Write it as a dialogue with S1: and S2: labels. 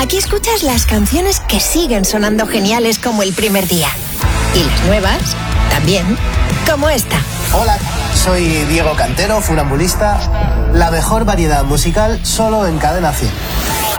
S1: Aquí escuchas las canciones que siguen sonando geniales como el primer día. Y las nuevas, también, como esta.
S2: Hola, soy Diego Cantero, funambulista. La mejor variedad musical solo en Cadena 100.